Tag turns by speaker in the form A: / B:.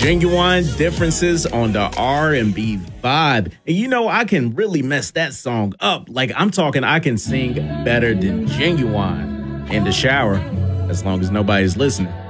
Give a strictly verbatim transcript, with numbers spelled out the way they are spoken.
A: Genuine differences on the R and B vibe. And you know, I can really mess that song up. Like, I'm talking, I can sing better than Genuine in the shower, as long as nobody's listening.